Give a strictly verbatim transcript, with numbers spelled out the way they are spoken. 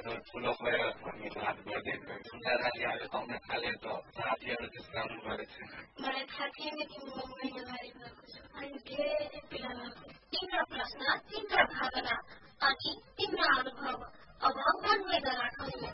ठुलो भयो भन्ने बात गर्दै ठुला राजाले आउन थाले त साथीहरू त्यसमा आउनु गरेको छैन। मलाई थाहा थिएन तिम्रो महिनावारी भएको छ अनि धेरै पीडा भएको। तिम्रो प्रश्न, तिम्रो भावना अनि तिम्रो अनुभव अब मनमै नराखौँ।